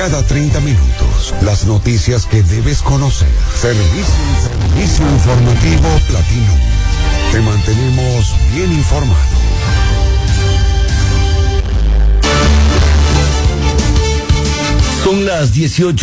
Cada 30 minutos, las noticias que debes conocer. Servicio informativo Platinum. Te mantenemos bien informado. Son las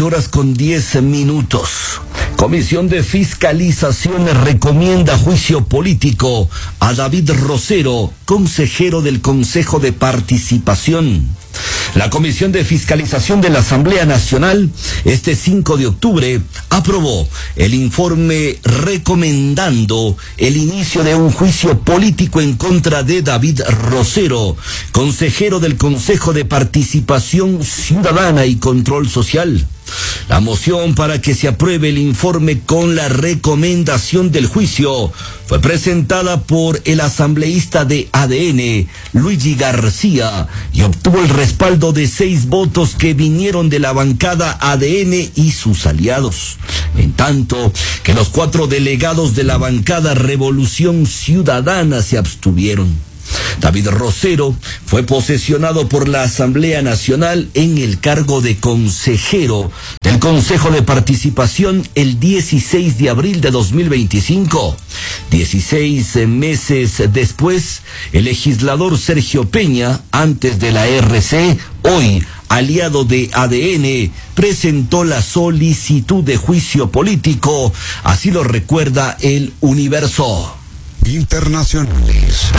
18:10. Comisión de Fiscalización recomienda juicio político a David Rosero, consejero del Consejo de Participación. La Comisión de Fiscalización de la Asamblea Nacional, este 5 de octubre, aprobó el informe recomendando el inicio de un juicio político en contra de David Rosero, consejero del Consejo de Participación Ciudadana y Control Social. La moción para que se apruebe el informe con la recomendación del juicio fue presentada por el asambleísta de ADN, Luigi García, y obtuvo el respaldo de 6 votos que vinieron de la bancada ADN y sus aliados, en tanto que los 4 delegados de la bancada Revolución Ciudadana se abstuvieron. David Rosero fue posesionado por la Asamblea Nacional en el cargo de consejero del Consejo de Participación el 16 de abril de 2025. 16 meses después, el legislador Sergio Peña, antes de la RC, hoy aliado de ADN, presentó la solicitud de juicio político, así lo recuerda El Universo. Internacionales.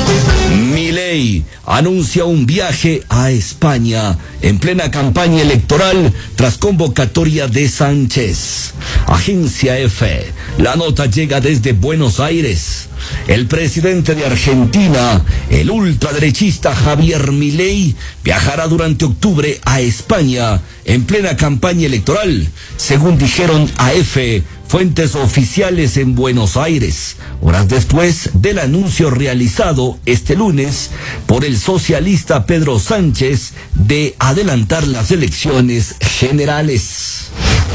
Milei anuncia un viaje a España en plena campaña electoral tras convocatoria de Sánchez. Agencia EFE. La nota llega desde Buenos Aires. El presidente de Argentina, el ultraderechista Javier Milei, viajará durante octubre a España en plena campaña electoral, según dijeron a EFE fuentes oficiales en Buenos Aires, horas después del anuncio realizado este lunes por el socialista Pedro Sánchez de adelantar las elecciones generales.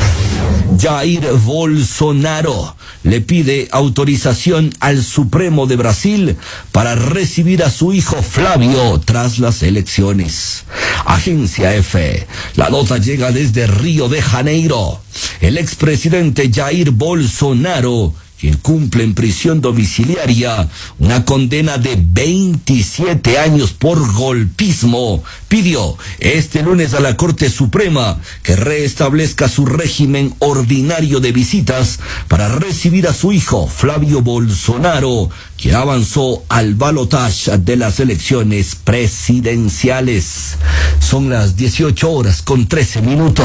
Jair Bolsonaro le pide autorización al Supremo de Brasil para recibir a su hijo Flavio tras las elecciones. Agencia EFE. La nota llega desde Río de Janeiro. El expresidente Jair Bolsonaro, quien cumple en prisión domiciliaria una condena de 27 años por golpismo, pidió este lunes a la Corte Suprema que restablezca su régimen ordinario de visitas para recibir a su hijo Flavio Bolsonaro, quien avanzó al balotaje de las elecciones presidenciales. Son las 18:13.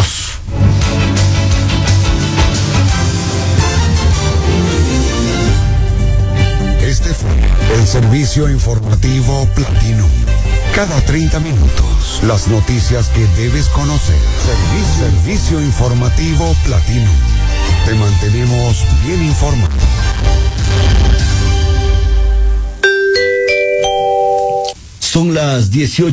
Este fue el servicio informativo Platinum. Cada 30 minutos, las noticias que debes conocer. Servicio informativo Platinum. Te mantenemos bien informado. Son las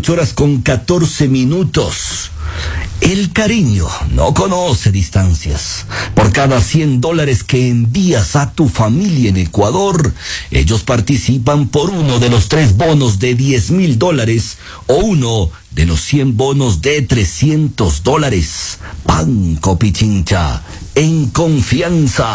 18:14. El cariño no conoce distancias. Por cada $100 que envías a tu familia en Ecuador, ellos participan por uno de los 3 bonos de $10,000 o uno de los 100 bonos de $300. Banco Pichincha, en confianza.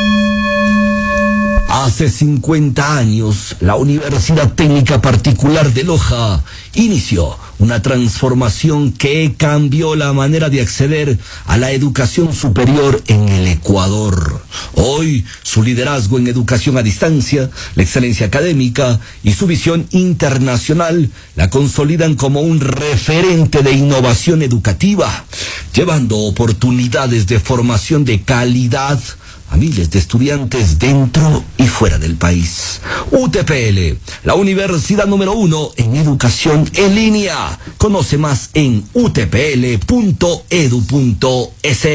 Hace 50 años, la Universidad Técnica Particular de Loja inició una transformación que cambió la manera de acceder a la educación superior en el Ecuador. Hoy, su liderazgo en educación a distancia, la excelencia académica y su visión internacional la consolidan como un referente de innovación educativa, llevando oportunidades de formación de calidad a miles de estudiantes dentro y fuera del país. UTPL, la universidad número 1 en educación en línea. Conoce más en utpl.edu.es.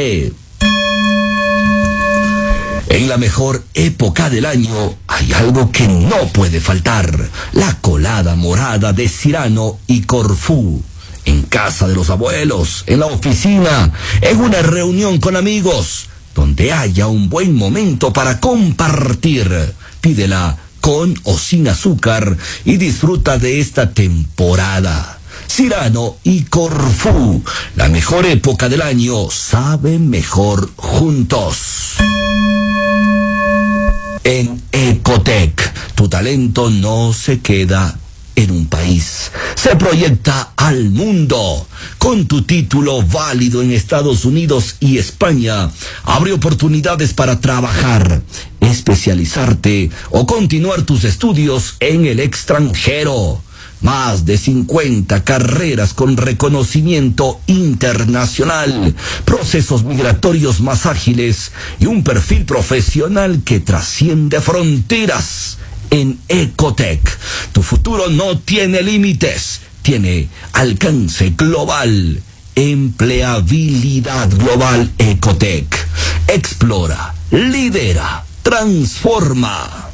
En la mejor época del año hay algo que no puede faltar: la colada morada de Cirano y Corfú. En casa de los abuelos, en la oficina, en una reunión con amigos, donde haya un buen momento para compartir. Pídela con o sin azúcar y disfruta de esta temporada. Cirano y Corfú. La mejor época del año sabe mejor juntos. En Ecotec, tu talento no se queda en un país, se proyecta al mundo. Con tu título válido en Estados Unidos y España, abre oportunidades para trabajar, especializarte o continuar tus estudios en el extranjero. Más de 50 carreras con reconocimiento internacional, procesos migratorios más ágiles y un perfil profesional que trasciende fronteras. En Ecotec, tu futuro no tiene límites, tiene alcance global. Empleabilidad global. Ecotec. Explora, lidera, transforma.